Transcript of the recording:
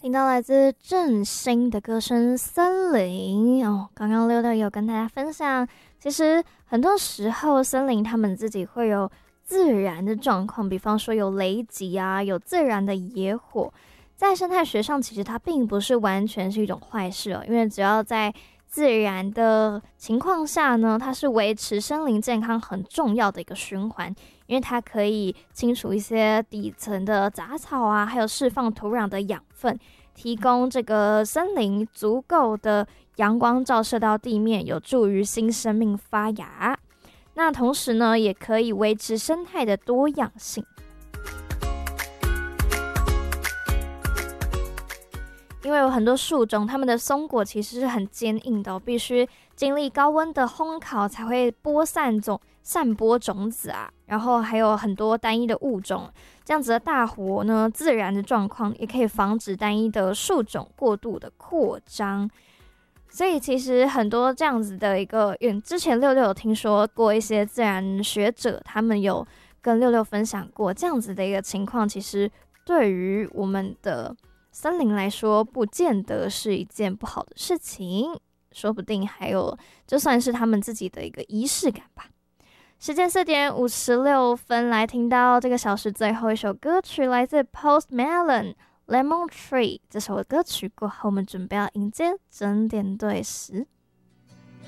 听到来自郑兴的歌声《森林》哦，刚刚六六有跟大家分享，其实很多时候森林他们自己会有自然的状况，比方说有雷击啊，有自然的野火，在生态学上其实它并不是完全是一种坏事哦，因为只要在自然的情况下呢，它是维持森林健康很重要的一个循环，因为它可以清除一些底层的杂草啊，还有释放土壤的养分，提供这个森林足够的阳光照射到地面，有助于新生命发芽。那同时呢，也可以维持生态的多样性。因为有很多树种，它们的松果其实是很坚硬的必须经历高温的烘烤才会散播种子啊。然后还有很多单一的物种，这样子的大火呢，自然的状况也可以防止单一的树种过度的扩张。所以其实很多这样子的一个，之前六六有听说过一些自然学者，他们有跟六六分享过这样子的一个情况，其实对于我们的森林来说，不见得是一件不好的事情，说不定还有就算是他们自己的一个仪式感吧。时间4:56，来听到这个小时最后一首歌曲，来自 Post Malone。Lemon Tree 这首歌曲过后，我们准备要迎接整点对时。